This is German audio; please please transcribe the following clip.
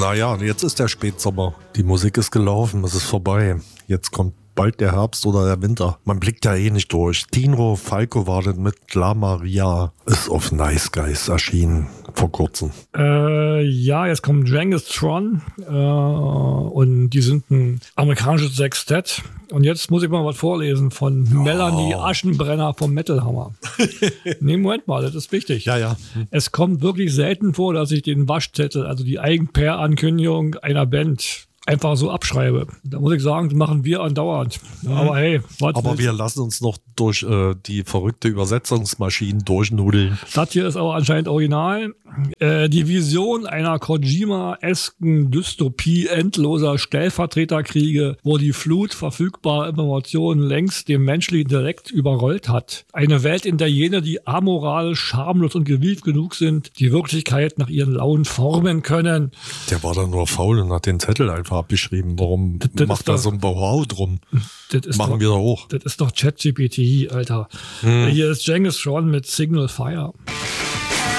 Naja, jetzt ist der Spätsommer. Die Musik ist gelaufen, es ist vorbei. Jetzt kommt bald der Herbst oder der Winter. Man blickt ja eh nicht durch. Tino Falco war das mit La Maria. Ist auf Nice Guys erschienen vor kurzem. Ja, jetzt kommt Genghis Tron und die sind ein amerikanisches Sextett. Und jetzt muss ich mal was vorlesen von Melanie Aschenbrenner vom Metal Hammer. Nee, Moment mal, das ist wichtig. Ja. Es kommt wirklich selten vor, dass ich den Waschzettel, also die Eigenpair-Ankündigung einer Band einfach so abschreibe. Da muss ich sagen, das machen wir andauernd. Aber hey, aber wir lassen uns noch durch die verrückte Übersetzungsmaschinen durchnudeln. Das hier ist aber anscheinend original. Die Vision einer Kojima-esken Dystopie endloser Stellvertreterkriege, wo die Flut verfügbarer Informationen längst den menschlichen Intellekt überrollt hat. Eine Welt, in der jene, die amoralisch, schamlos und gewieft genug sind, die Wirklichkeit nach ihren Launen formen können. Der war dann nur faul und hat den Zettel einfach abgeschrieben. Warum macht er so ein Bohau drum? Machen wir doch hoch. Das ist doch ChatGPT, Alter. Hier ist Genghis Tron mit Signal Fire.